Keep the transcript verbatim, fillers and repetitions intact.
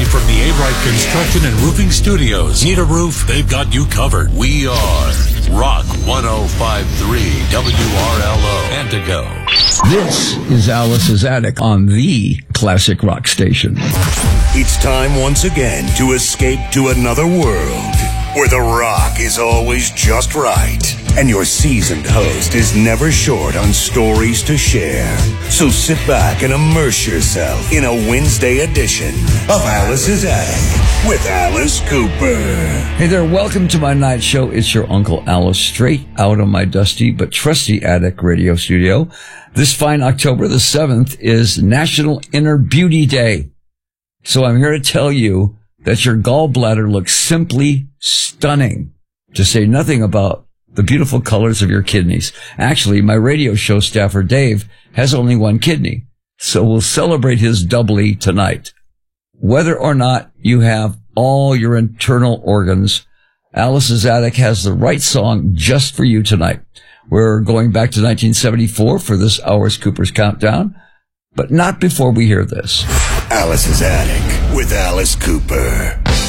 from the A-Bright Construction and Roofing Studios. Need a roof? They've got you covered. We are Rock one oh five point three W R L O Antigo. This is Alice's Attic on the classic rock station. It's time once again to escape to another world where the rock is always just right and your seasoned host is never short on stories to share. So sit back and immerse yourself in a Wednesday edition of Alice's Attic with Alice Cooper. Hey there, welcome to my night show. It's your Uncle Alice, straight out of my dusty but trusty attic radio studio. This fine October the seventh is National Inner Beauty Day. So I'm here to tell you that your gallbladder looks simply stunning, to say nothing about the beautiful colors of your kidneys. Actually, my radio show staffer Dave has only one kidney, so we'll celebrate his doubly tonight. Whether or not you have all your internal organs, Alice's Attic has the right song just for you tonight. We're going back to nineteen seventy-four for this hour's Cooper's Countdown, but not before we hear this. Alice's Attic with Alice Cooper.